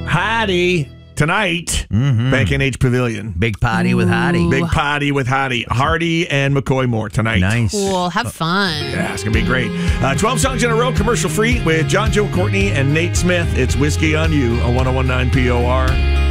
Heidi tonight, Bank NH Pavilion. Big party with Hardy. Big party with Heidi. Hardy and McCoy Moore tonight. Nice. Cool. Have fun. Yeah, it's going to be great. 12 songs in a row, commercial free with John, Joe, Courtney, and Nate Smith. It's Whiskey on You on 1019 POR.